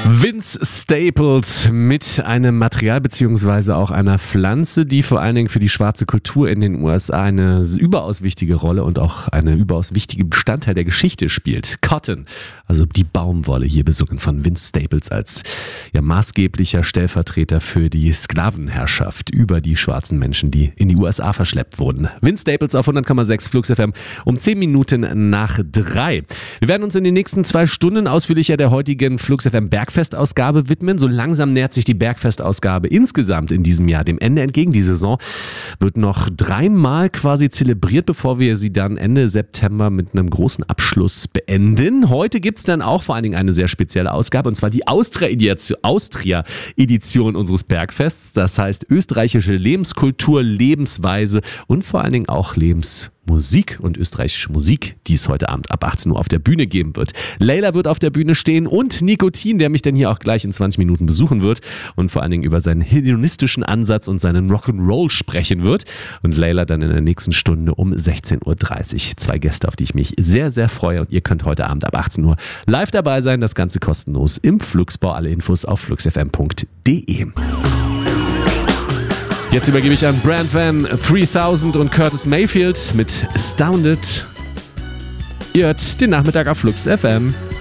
Vince Staples mit einem Material bzw. auch einer Pflanze, die vor allen Dingen für die schwarze Kultur in den USA eine überaus wichtige Rolle und auch eine überaus wichtige Bestandteil der Geschichte spielt. Cotton, also die Baumwolle, hier besungen von Vince Staples als maßgeblicher Stellvertreter für die Sklavenherrschaft über die schwarzen Menschen, die in die USA verschleppt wurden. Vince Staples auf 100,6 Flux FM um 10 Minuten nach 3. Wir werden uns in den nächsten 2 Stunden ausführlicher der heutigen Flux FM Bergfestausgabe widmen. So langsam nähert sich die Bergfestausgabe insgesamt in diesem Jahr dem Ende entgegen. Die Saison wird noch 3-mal quasi zelebriert, bevor wir sie dann Ende September mit einem großen Abschluss beenden. Heute gibt es dann auch vor allen Dingen eine sehr spezielle Ausgabe, und zwar die Austria-Edition unseres Bergfests. Das heißt österreichische Lebenskultur, Lebensweise und vor allen Dingen auch Lebensmusik und österreichische Musik, die es heute Abend ab 18 Uhr auf der Bühne geben wird. Leila wird auf der Bühne stehen und Nikotin, der mich dann hier auch gleich in 20 Minuten besuchen wird und vor allen Dingen über seinen hedonistischen Ansatz und seinen Rock'n'Roll sprechen wird. Und Leila dann in der nächsten Stunde um 16.30 Uhr. 2 Gäste, auf die ich mich sehr, sehr freue. Und ihr könnt heute Abend ab 18 Uhr live dabei sein. Das Ganze kostenlos im Fluxbau. Alle Infos auf fluxfm.de. Jetzt übergebe ich an Brand Van 3000 und Curtis Mayfield mit Astounded. Ihr hört den Nachmittag auf Flux FM.